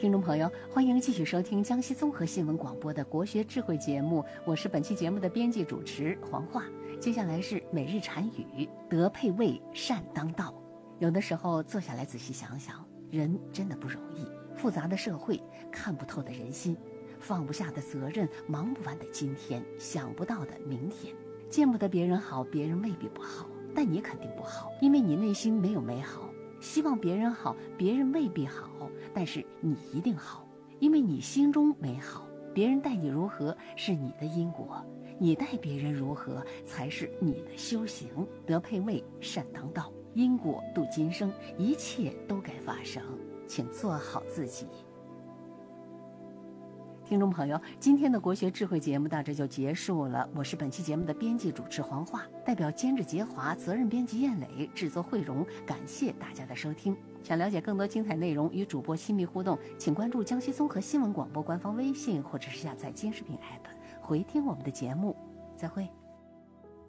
听众朋友，欢迎继续收听江西综合新闻广播的国学智慧节目，我是本期节目的编辑主持黄华。接下来是每日禅语，德配位，善当道。有的时候坐下来仔细想想，人真的不容易，复杂的社会，看不透的人心，放不下的责任，忙不完的今天，想不到的明天，见不得别人好，别人未必不好，但你肯定不好，因为你内心没有美好。希望别人好，别人未必好，但是你一定好，因为你心中美好。别人待你如何是你的因果，你待别人如何才是你的修行。德配位，善当道，因果度今生，一切都该发生，请做好自己。听众朋友，今天的国学智慧节目到这就结束了。我是本期节目的编辑主持黄华，代表监制杰华、责任编辑燕磊、制作慧荣，感谢大家的收听。想了解更多精彩内容，与主播亲密互动，请关注江西综合新闻广播官方微信，或者是下载监视频 app 回听我们的节目。再会。